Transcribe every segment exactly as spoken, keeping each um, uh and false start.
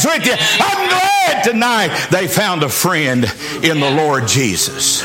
with you. I'm glad tonight they found a friend in the Lord Jesus.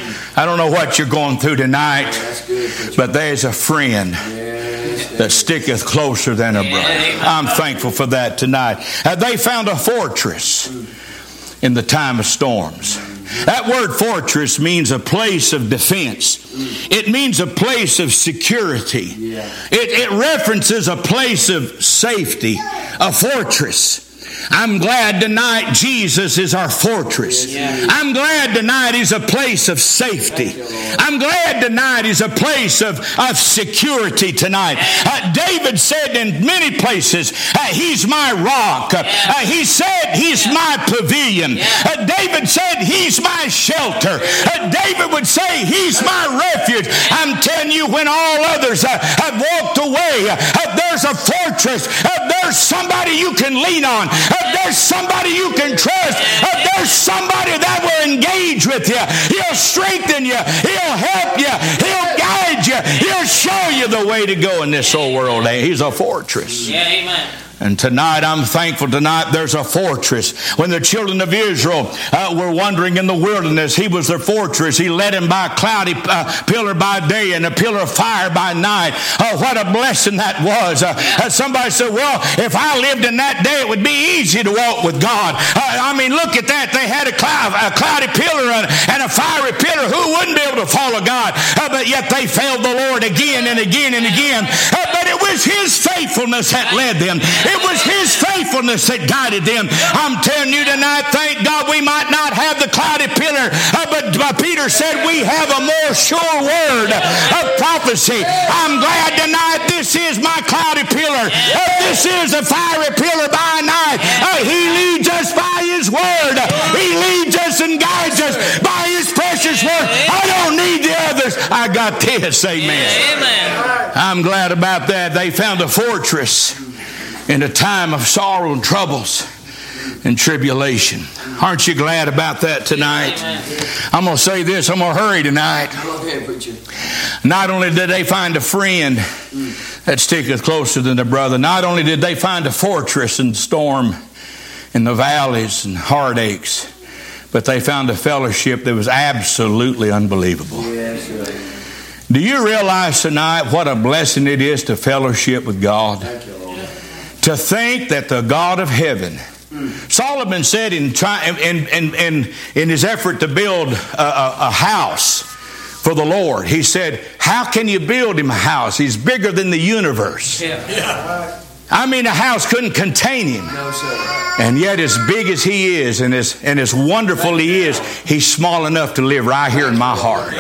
I don't know what you're going through tonight, but there's a friend that sticketh closer than a brother. I'm thankful for that tonight. Uh, they found a fortress in the time of storms. That word fortress means a place of defense. It means a place of security. It, it references a place of safety, a fortress. I'm glad tonight Jesus is our fortress. I'm glad tonight He's a place of safety. I'm glad tonight He's a place of, of security tonight. Uh, David said in many places, uh, He's my rock. Uh, he said He's my pavilion. Uh, David said He's my shelter. Uh, David would say He's my refuge. I'm telling you, when all others uh, have walked away, uh, there's a fortress. Uh, there's somebody you can lean on. Uh, there's somebody you can trust. Uh, there's somebody that will engage with you. He'll strengthen you. He'll help you. He'll guide you. He'll show you the way to go in this old world. He's a fortress. Yeah, amen. And tonight, I'm thankful tonight there's a fortress. When the children of Israel uh, were wandering in the wilderness, He was their fortress. He led them by a cloudy uh, pillar by day and a pillar of fire by night. Oh, what a blessing that was. Uh, uh, somebody said, well, if I lived in that day, it would be easy to walk with God. Uh, I mean, look at that. They had a, cloud, a cloudy pillar and, and a fiery pillar. Who wouldn't be able to follow God? Uh, but yet they failed the Lord again and again and again. Uh, but it was His faithfulness that led them. It was His faithfulness that guided them. I'm telling you tonight, thank God we might not have the cloudy pillar, uh, but uh, Peter said we have a more sure word of prophecy. I'm glad tonight this is my cloudy pillar. Uh, this is a fiery pillar by night. Uh, he leads us by His word. He leads us and guides us by His precious word. I don't need the others. I got this. Amen. I'm glad about that. They found a fortress in a time of sorrow and troubles and tribulation. Aren't you glad about that tonight? I'm going to say this. I'm going to hurry tonight. Not only did they find a friend that sticketh closer than a brother, not only did they find a fortress in storm, in the valleys and heartaches, but they found a fellowship that was absolutely unbelievable. Do you realize tonight what a blessing it is to fellowship with God? To think that the God of heaven, Solomon said in, try, in, in, in, in his effort to build a, a, a house for the Lord, he said, how can you build Him a house? He's bigger than the universe. Yeah. Yeah. I mean, a house couldn't contain Him. No, sir. And yet as big as He is and as, and as wonderful He is, He's small enough to live right here in my heart.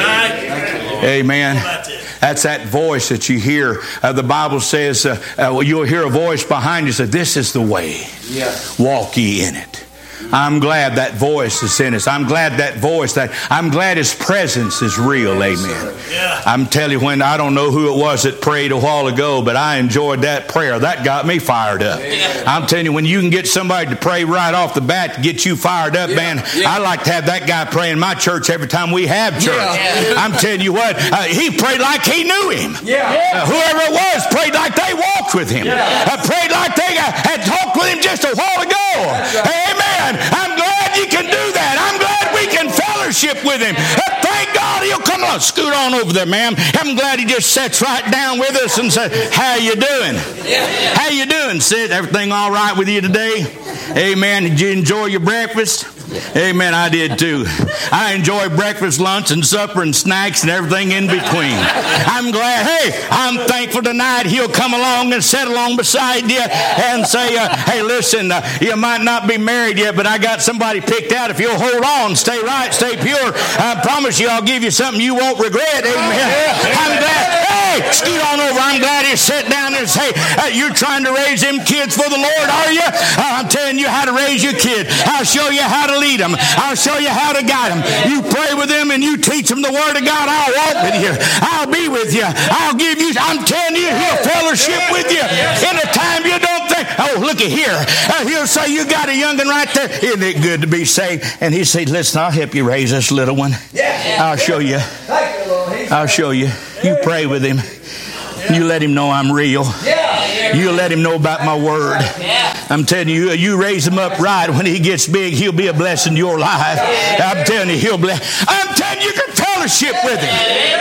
Amen. That's that voice that you hear. Uh, the Bible says, uh, uh, you'll hear a voice behind you say, this is the way. Yeah. Walk ye in it. I'm glad that voice is in us. I'm glad that voice, that I'm glad His presence is real. Amen. Yeah. I'm telling you, when I don't know who it was that prayed a while ago, but I enjoyed that prayer. That got me fired up. Yeah. I'm telling you, when you can get somebody to pray right off the bat to get you fired up, yeah. man, yeah. I like to have that guy pray in my church every time we have church. Yeah. I'm telling you what, uh, he prayed like he knew Him. Yeah. Uh, whoever it was prayed like they walked with Him. Yeah. Uh, prayed like they uh, had talked with Him just a while ago. Right. Amen. I'm glad you can do that. I'm glad we can fellowship with Him. Uh, thank God He'll come on. Scoot on over there, ma'am. I'm glad He just sits right down with us and says, how you doing? How you doing, sis? Everything all right with you today? Amen. Did you enjoy your breakfast? Amen. I did too. I enjoy breakfast, lunch, and supper, and snacks, and everything in between. I'm glad. Hey, I'm thankful tonight He'll come along and sit along beside you and say, uh, hey, listen, uh, you might not be married yet, but I got somebody picked out. If you'll hold on, stay right, stay pure, I promise you I'll give you something you won't regret. Amen. I'm glad. Hey, scoot on over. I'm glad He'll sit down and say, hey, you're trying to raise them kids for the Lord, are you? Uh, I'm telling you how to raise your kid. I'll show you how to lead them. I'll show you how to guide them. You pray with them and you teach them the Word of God. I'll walk with you. I'll be with you. I'll give you, I'm telling you, He'll fellowship with you in a time you don't think. Oh, look at here. Uh, he'll say, you got a young'un right there. Isn't it good to be saved? And He said, listen, I'll help you raise this little one. I'll show you. I'll show you. You pray with him. You let him know I'm real. You let him know about my word. I'm telling you, you raise him up right. When he gets big, he'll be a blessing to your life. I'm telling you, he'll bless. I'm telling you, you can fellowship with him.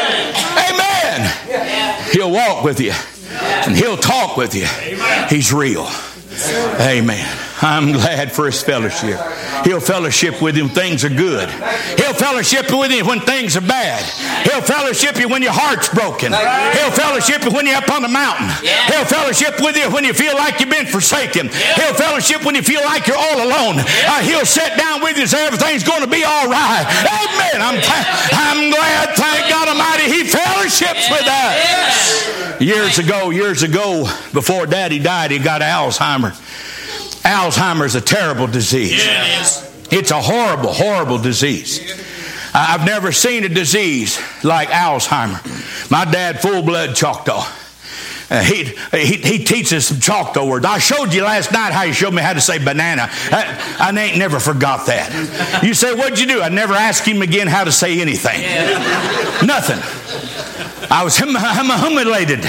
Amen. He'll walk with you. And he'll talk with you. He's real. Amen. I'm glad for his fellowship. He'll fellowship with you when things are good. He'll fellowship with you when things are bad. He'll fellowship you when your heart's broken. He'll fellowship you when you're up on the mountain. He'll fellowship with you when you feel like you've been forsaken. He'll fellowship when you feel like you're all alone. Uh, he'll sit down with you and say everything's going to be all right. Amen. I'm, I'm glad, thank God Almighty, he fellowships with us. Years ago, years ago, before Daddy died, he got Alzheimer. Alzheimer is a terrible disease. Yeah, it is. It's a horrible, horrible disease. I've never seen a disease like Alzheimer. My dad, full-blood Choctaw. Uh, he, he he teaches some Choctaw words. I showed you last night how he showed me how to say banana. I, I ain't never forgot that. You say, what'd you do? I never asked him again how to say anything. Yeah. Nothing. I was hum- hum- humiliated.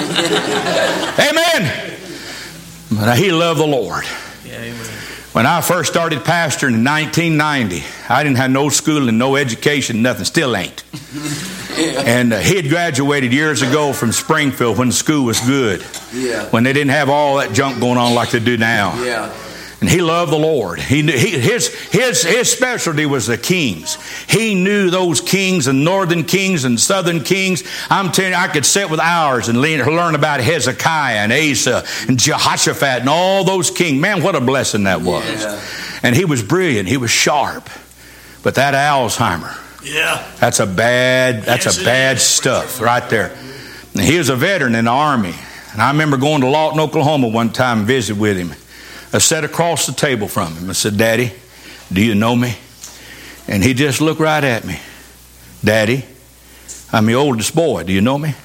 Amen. But he loved the Lord. Yeah, amen. When I first started pastoring in nineteen ninety, I didn't have no schooling, no education, nothing. Still ain't. Yeah. And uh, he had graduated years ago from Springfield when the school was good. Yeah. When they didn't have all that junk going on like they do now. Yeah. And he loved the Lord. He, he his his his specialty was the kings. He knew those kings and northern kings and southern kings. I'm telling you, I could sit with hours and learn about Hezekiah and Asa and Jehoshaphat and all those kings. Man, what a blessing that was. Yeah. And he was brilliant. He was sharp. But that Alzheimer, yeah, that's a bad that's yes, a bad stuff right there. And he was a veteran in the Army. And I remember going to Lawton, Oklahoma one time and visit with him. I sat across the table from him. I said, Daddy, do you know me? And he just looked right at me. Daddy, I'm the oldest boy. Do you know me?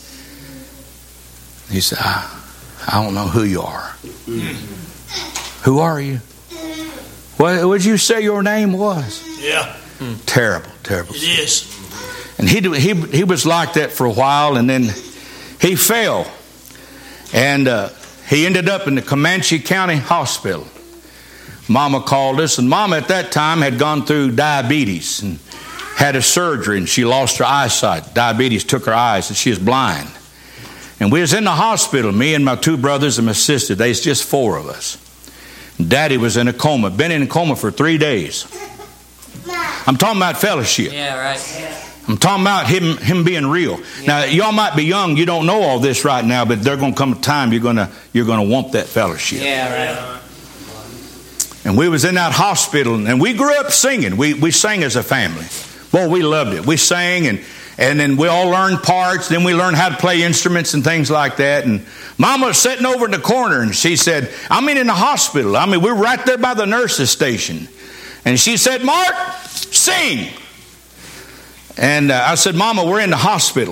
He said, I, I don't know who you are. Mm. Who are you? What would you say your name was? Yeah. Mm. Terrible, terrible. It is. And he, he, he was like that for a while, and then he fell. And uh, he ended up in the Comanche County Hospital. Mama called us, and Mama at that time had gone through diabetes and had a surgery, and she lost her eyesight. Diabetes took her eyes, and she was blind. And we was in the hospital, me and my two brothers and my sister. There's just four of us. Daddy was in a coma, been in a coma for three days. I'm talking about fellowship. Yeah, right. I'm talking about him him being real. Yeah. Now, y'all might be young, you don't know all this right now, but there's going to come a time you're going to you're going to want that fellowship. Yeah, right. And we was in that hospital, and we grew up singing. We we sang as a family. Boy, we loved it. We sang, and and then we all learned parts. Then we learned how to play instruments and things like that. And Mama was sitting over in the corner, and she said, I mean in the hospital. I mean, we were right there by the nurse's station. And she said, Mark, sing. And uh, I said, Mama, we're in the hospital.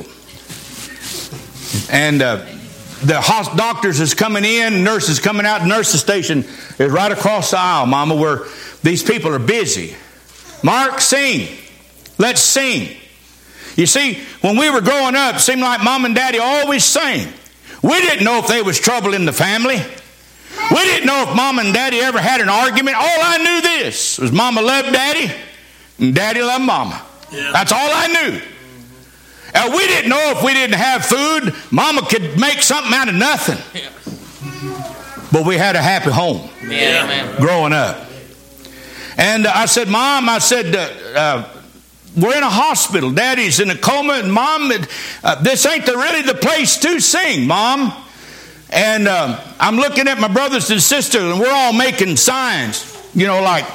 And uh, the hos- doctors is coming in, nurses coming out. The nurse's station is right across the aisle, Mama, where these people are busy. Mark, sing. Let's sing. You see, when we were growing up, it seemed like Mom and Daddy always sang. We didn't know if there was trouble in the family. We didn't know if Mom and Daddy ever had an argument. All I knew this was Mama loved Daddy and Daddy loved Mama. Yeah. That's all I knew. And we didn't know if we didn't have food, Mama could make something out of nothing. Yeah. But we had a happy home. Yeah, man. Growing up. And uh, I said, Mom, I said, uh, uh, we're in a hospital. Daddy's in a coma. And Mom, uh, this ain't the, really the place to sing, Mom. And uh, I'm looking at my brothers and sisters, and we're all making signs, you know, like.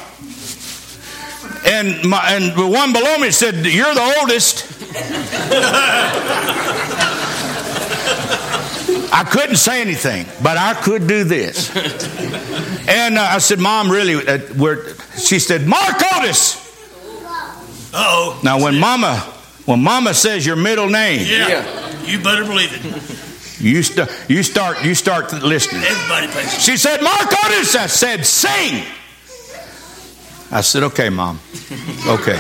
And my, and the one below me said, you're the oldest. I couldn't say anything, but I could do this. And uh, I said, Mom, really, uh, we're, she said, Mark Otis. Uh-oh. Now, when Mama, when Mama says your middle name, yeah, yeah. You better believe it. You, st- you start, you start listening. Everybody pays. She said, Mark Otis. I said, sing. I said, okay, Mom. Okay.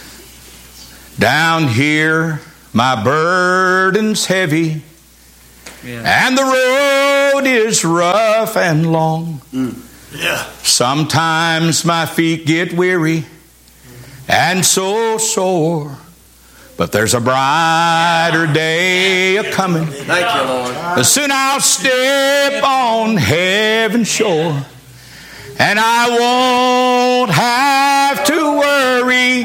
Down here, my burden's heavy. Yeah. And the road is rough and long. Yeah. Sometimes my feet get weary and so sore. But there's a brighter day a-coming. Thank you, Lord. Soon I'll step on heaven's shore, and I won't have to worry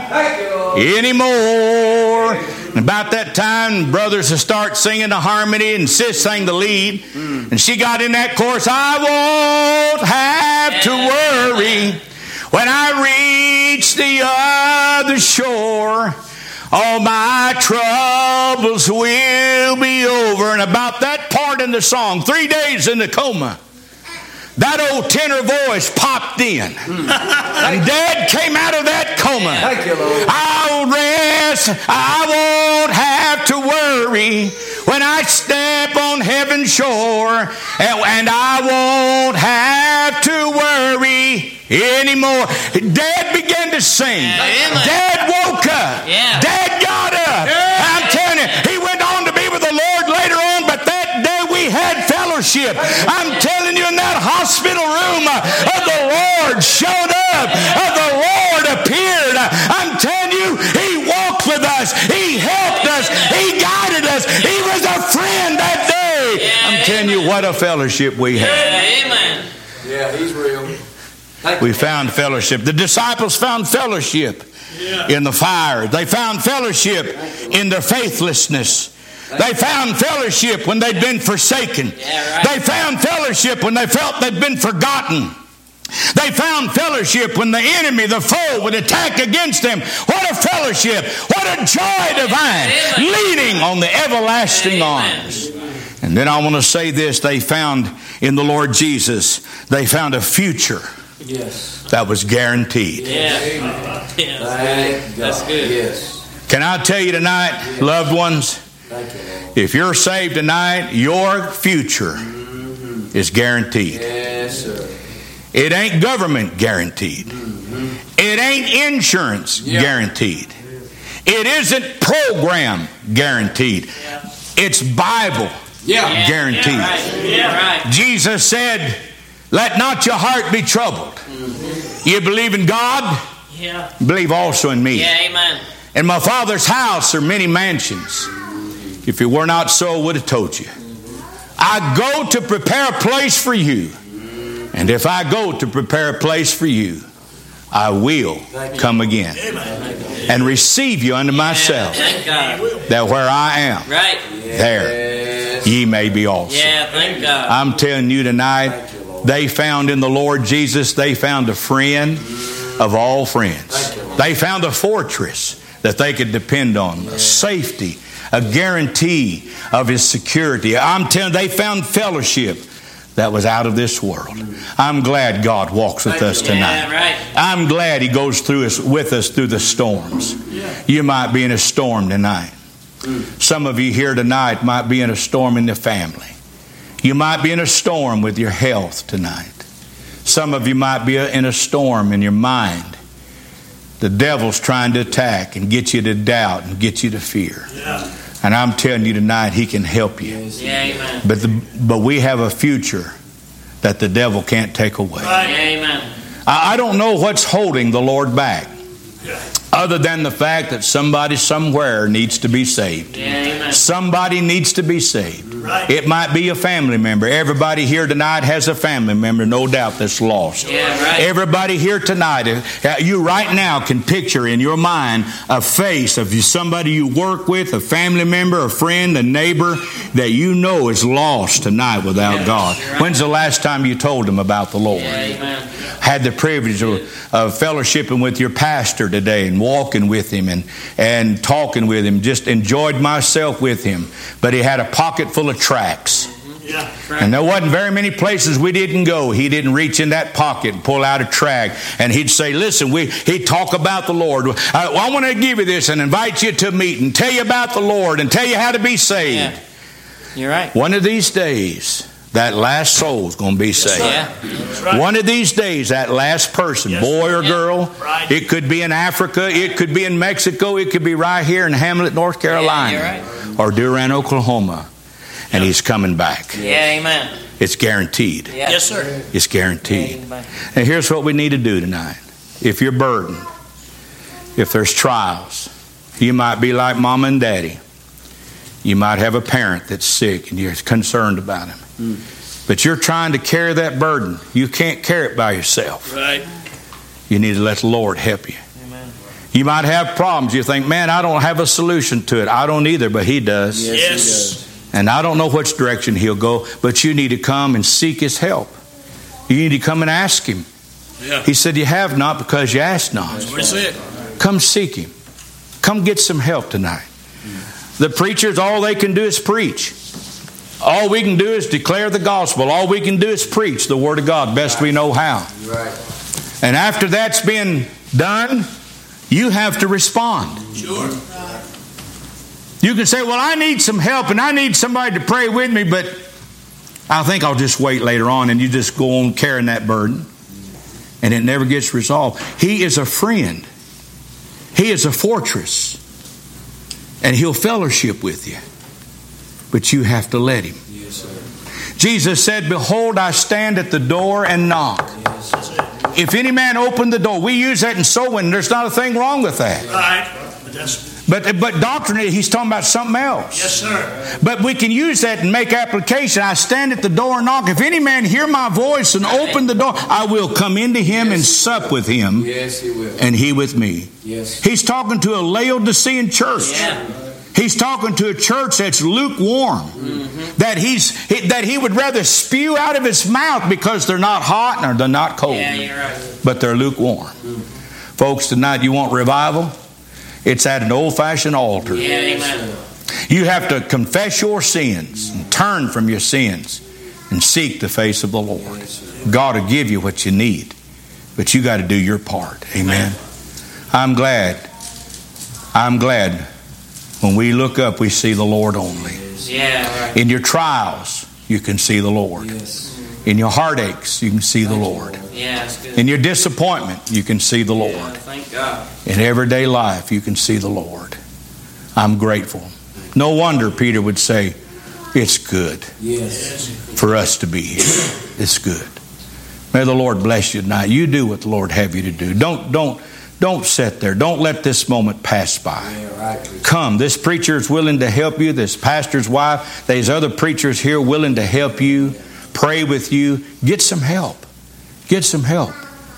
anymore. And about that time, brothers will start singing the harmony, and sis sang the lead. Mm. And she got in that chorus, I won't have to worry when I reach the other shore. All my troubles will be over. And about that part in the song, three days in the coma, that old tenor voice popped in. Mm. And Dad came out of that coma. Thank you, Lord. I'll rest. I won't have to worry when I step on heaven's shore. And, and I won't have to worry anymore. Dad began to sing. Yeah. Dad woke up. Yeah. Dad got up. Yeah. I'm telling you, he went on to be with the Lord later on, but that day we had fellowship. I'm telling you, in that hospital room, uh, the Lord showed up. Uh, the Lord appeared. Uh, I'm telling you, he walked with us. He helped us. He guided us. He was a friend that day. Yeah, I'm telling you, what a fellowship we had. Yeah, amen. Yeah, he's real. Thank We you. found fellowship. The disciples found fellowship Yeah. in the fire. They found fellowship in their faithlessness. They found fellowship when they'd been forsaken. Yeah, right. They found fellowship when they felt they'd been forgotten. They found fellowship when the enemy, the foe, would attack against them. What a fellowship. What a joy divine. Amen. Leaning on the everlasting Amen. arms. And then I want to say this. They found in the Lord Jesus, they found a future Yes. that was guaranteed. Yeah. Thank Yeah. God. That's good. Yes. Can I tell you tonight, loved ones, Thank you, Lord. if you're saved tonight, your future is guaranteed. Yes, sir. It ain't government guaranteed. It ain't insurance Yeah. guaranteed. It isn't program guaranteed. It's Bible Yeah. guaranteed. Yeah, right. Yeah, right. Jesus said, let not your heart be troubled. You believe in God, Yeah. believe also in me. Yeah, amen. In my Father's house are many mansions. If it were not so, I would have told you. I go to prepare a place for you. And if I go to prepare a place for you, I will come again and receive you unto myself, Thank God. that where I am, Right. there Yes. ye may be also. Yeah, thank God. I'm telling you tonight, they found in the Lord Jesus, they found a friend of all friends. They found a fortress that they could depend on, a safety, a guarantee of his security. I'm telling you, they found fellowship that was out of this world. I'm glad God walks with us tonight. Yeah, right. I'm glad he goes through us with us through the storms. You might be in a storm tonight. Some of you here tonight might be in a storm in the family. You might be in a storm with your health tonight. Some of you might be in a storm in your mind. The devil's trying to attack and get you to doubt and get you to fear. Yeah. And I'm telling you tonight, he can help you. Yeah, amen. But the, but we have a future that the devil can't take away. Yeah, amen. I, I don't know what's holding the Lord back, other than the fact that somebody somewhere needs to be saved. Yeah, amen. Somebody needs to be saved. Right. It might be a family member. Everybody here tonight has a family member, no doubt, that's lost. Yeah, right. Everybody here tonight, uh, you right now can picture in your mind a face of somebody you work with, a family member, a friend, a neighbor that you know is lost tonight without God. Right. When's the last time you told them about the Lord? Yeah, amen. Had the privilege of, of fellowshipping with your pastor today and walking with him and, and talking with him. Just enjoyed myself with him. But he had a pocket full of tracts. Yeah. And there wasn't very many places we didn't go. He didn't reach in that pocket and pull out a tract. And he'd say, listen, we, he'd talk about the Lord. I, I want to give you this and invite you to meet and tell you about the Lord and tell you how to be saved. Yeah. You're right. One of these days, that last soul's going to be saved. Yeah. Right. One of these days, that last person, Yes. boy or Yeah. girl, Right. it could be in Africa, it could be in Mexico, it could be right here in Hamlet, North Carolina, Yeah, or Durant, Oklahoma. and He's coming back. Yeah, amen. It's guaranteed. Yeah. Yes, sir. It's guaranteed. Amen. And here's what we need to do tonight. If you're burdened, if there's trials, you might be like Mama and Daddy. You might have a parent that's sick and you're concerned about him. Mm. But you're trying to carry that burden. You can't carry it by yourself. Right. You need to let the Lord help you. Amen. You might have problems. You think, man, I don't have a solution to it. I don't either, but He does. Yes. Yes, He does. And I don't know which direction He'll go, but you need to come and seek His help. You need to come and ask Him. Yeah. He said, you have not because you ask not. That's what He said. Come seek Him. Come get some help tonight. The preachers, all they can do is preach. All we can do is declare the gospel. All we can do is preach the Word of God best we know how. Right. And after that's been done, you have to respond. Sure. You can say, well, I need some help and I need somebody to pray with me, but I think I'll just wait later on, and you just go on carrying that burden and it never gets resolved. He is a friend. He is a fortress. And He'll fellowship with you. But you have to let Him. Yes, sir. Jesus said, behold, I stand at the door and knock. Yes, sir. If any man open the door, we use that in soul winning. There's not a thing wrong with that. Right. But that's But but doctrinally, He's talking about something else. yes, sir. But we can use that and make application. I stand at the door and knock. If any man hear my voice and open the door, I will come into him and sup with him, Yes, He will. and he with me. Yes. He's talking to a Laodicean church. Yeah. He's talking to a church that's lukewarm. Mm-hmm. That he's that he would rather spew out of his mouth because they're not hot or they're not cold. Yeah, you're right. But they're lukewarm. Mm-hmm. Folks, tonight you want revival? It's at an old-fashioned altar. Yeah, amen. You have to confess your sins and turn from your sins and seek the face of the Lord. God will give you what you need, but you got to do your part. Amen. I'm glad. I'm glad when we look up, we see the Lord only. Yeah, right. In your trials, you can see the Lord. Yes. In your heartaches, you can see the Lord. Yeah, that's good. In your disappointment, you can see the Yeah, Lord. thank God. In everyday life, you can see the Lord. I'm grateful. No wonder Peter would say, it's good Yes. for us to be here. It's good. May the Lord bless you tonight. You do what the Lord have you to do. Don't, don't, don't sit there. Don't let this moment pass by. Yeah, right. Come. This preacher is willing to help you. This pastor's wife. There's other preachers here willing to help you, pray with you. Get some help. Get some help.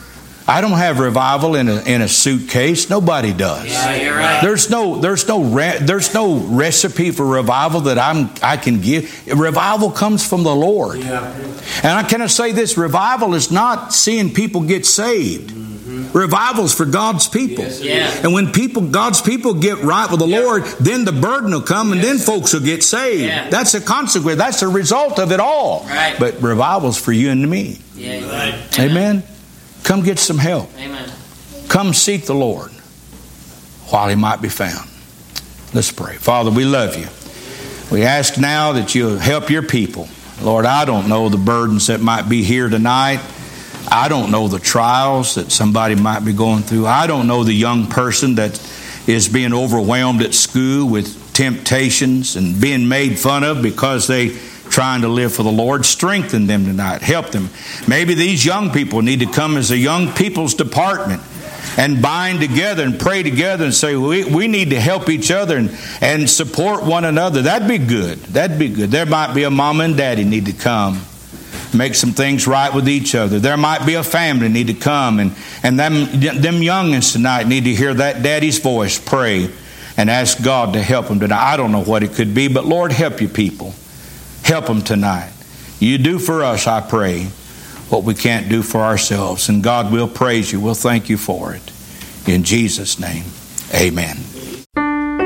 I don't have revival in a in a suitcase. Nobody does. Yeah, you're right. There's no there's no re, there's no recipe for revival that I'm I can give. Revival comes from the Lord. Yeah. And I can I say this: revival is not seeing people get saved. Mm-hmm. Revival is for God's people. Yes, Yeah. And when people God's people get right with the Yeah. Lord, then the burden will come, and then folks will get saved. Yeah. That's a consequence. That's a result of it all. Right. But revival's for you and me. Yeah, you're Right. right. Amen. Come get some help. Amen. Come seek the Lord while He might be found. Let's pray. Father, we love you. We ask now that you'll help your people. Lord, I don't know the burdens that might be here tonight. I don't know the trials that somebody might be going through. I don't know the young person that is being overwhelmed at school with temptations and being made fun of because they trying to live for the Lord. Strengthen them tonight. Help them. Maybe these young people need to come as a young people's department and bind together and pray together and say, we, we need to help each other and, and support one another. That'd be good. That'd be good. There might be a mama and daddy need to come, make some things right with each other. There might be a family need to come, and, and them, them youngins tonight need to hear that daddy's voice, pray and ask God to help them tonight. I don't know what it could be, but Lord, help your people. Help them tonight. You do for us, I pray, what we can't do for ourselves. And God will praise you. We'll thank you for it. In Jesus' name, amen.